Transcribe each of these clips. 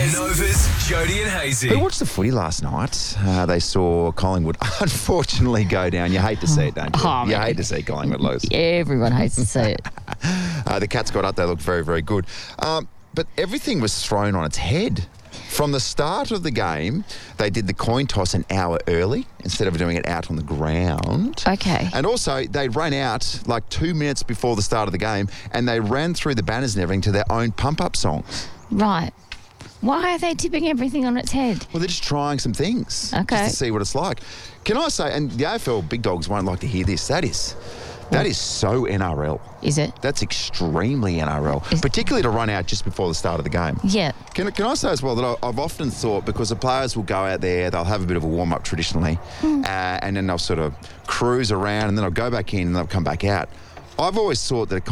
is. Nova's Jody and Hazy. Who watched the footy last night? They saw Collingwood unfortunately go down. You hate to see it, don't you? Oh, You man. hate to see Collingwood lose. Everyone hates to see it. The Cats got up. They looked very, very good. But everything was thrown on its head. From the start of the game, they did the coin toss an hour early instead of doing it out on the ground. Okay. And also, they ran out like 2 minutes before the start of the game, and they ran through the banners and everything to their own pump-up songs. Right. Why are they tipping everything on its head? Well, they're just trying some things Okay. just to see what it's like. Can I say, and the AFL big dogs won't like to hear this, that is so NRL. Is it? That's extremely NRL, Is- particularly to run out just before the start of the game. Yeah. Can I say as well that I've often thought, because the players will go out there, they'll have a bit of a warm-up traditionally, and then they'll sort of cruise around, and then they'll go back in and they'll come back out. I've always thought that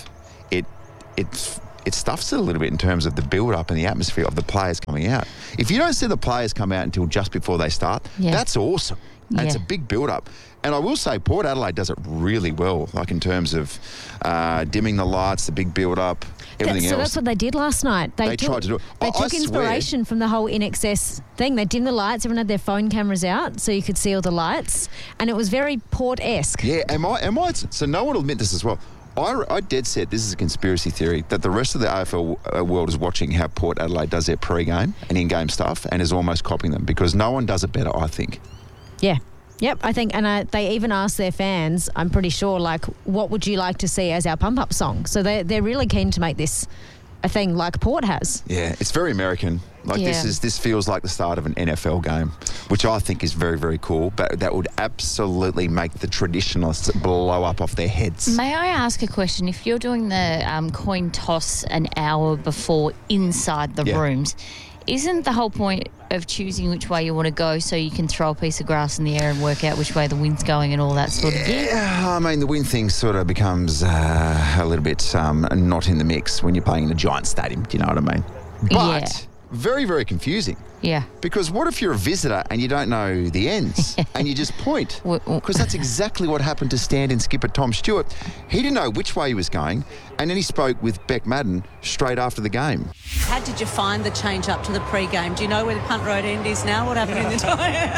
it stuffs it a little bit in terms of the build-up and the atmosphere of the players coming out. If you don't see the players come out until just before they start, Yeah. that's awesome. And it's a Yeah. big build-up. And I will say Port Adelaide does it really well, like in terms of dimming the lights, the big build-up, everything So else. that's what they did last night. They tried to do it. They I took swear- inspiration from the whole INXS thing. They dimmed the lights. Everyone had their phone cameras out so you could see all the lights. And it was very Port-esque. Yeah, am I? So no one will admit this as well. I dead set, this is a conspiracy theory, that the rest of the AFL world is watching how Port Adelaide does their pre-game and in-game stuff and is almost copying them, because no one does it better, I think. Yeah. Yep, I think, and they even asked their fans, I'm pretty sure, like, what would you like to see as our pump-up song? So they're really keen to make this a thing like Port has. Yeah, it's very American. Like Yeah. this feels like the start of an NFL game, which I think is very, very cool, but that would absolutely make the traditionalists blow up off their heads. May I ask a question? If you're doing the coin toss an hour before inside the Yeah. rooms, isn't the whole point of choosing which way you want to go so you can throw a piece of grass in the air and work out which way the wind's going and all that sort of thing? Yeah, I mean, the win thing sort of becomes a little bit not in the mix when you're playing in a giant stadium, do you know what I mean? But Yeah. very, very confusing. Yeah. Because what if you're a visitor and you don't know the ends and you just point? Because that's exactly what happened to stand-in skipper Tom Stewart. He didn't know which way he was going, and then he spoke with Beck Madden straight after the game. How did you find the change up to the pre-game? Do you know where the Punt Road end is now? What happened in the time?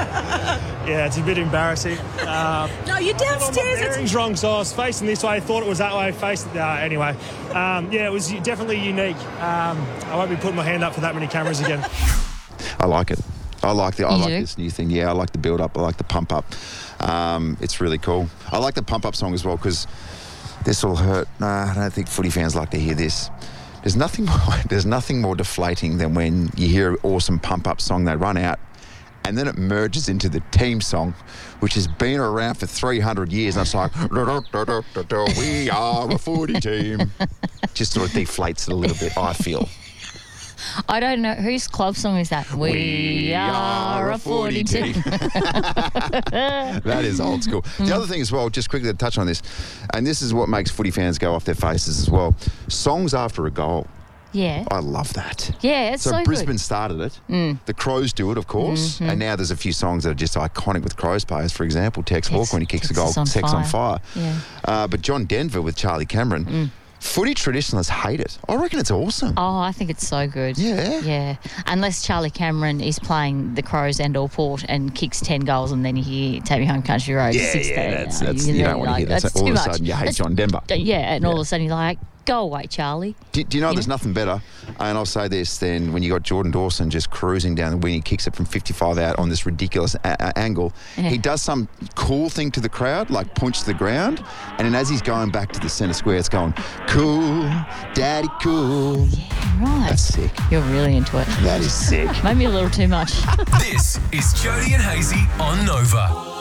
Yeah, it's a bit embarrassing. No, you're downstairs. My bearings wrong, so I was facing this way. Thought it was that way. Anyway. Yeah, it was definitely unique. I won't be putting my hand up for that many cameras again. I like it. I like do? this new thing. Yeah, I like the build-up. I like the pump-up. It's really cool. I like the pump-up song as well, because this will hurt. I don't think footy fans like to hear this. There's nothing more deflating than when you hear an awesome pump-up song, they run out, and then it merges into the team song, which has been around for 300 years, and it's like, we are a footy team. Just sort of deflates it a little bit, I feel. I don't know. Whose club song is that? We are a footy team. That is old school. The other thing as well, just quickly to touch on this, and this is what makes footy fans go off their faces as well, songs after a goal. Yeah. I love that. Yeah, it's so Brisbane good. started it. The Crows do it, of course. And now there's a few songs that are just iconic with Crows players. For example, Tex Hawke when he kicks a goal, Tex on fire. Yeah. But John Denver with Charlie Cameron, footy traditionalists hate it. I reckon it's awesome. Oh, I think it's so good. Yeah. Yeah. Unless Charlie Cameron is playing the Crows and or Port and kicks 10 goals and then he take me home country road. Yeah, 16. that's you don't want to hear that. That's All too of a much. sudden you hate That's- John Denver. Yeah, and all of a sudden you're like, go away, Charlie. Do you know there's nothing better? And I'll say this then, when you got Jordan Dawson just cruising down the wing, he kicks it from 55 out on this ridiculous angle. Yeah. He does some cool thing to the crowd, like punch to the ground, and then as he's going back to the centre square, it's going, cool, daddy cool. Yeah, right. That's sick. You're really into it. That is sick. Maybe a little too much. This is Jody and Hazy on Nova.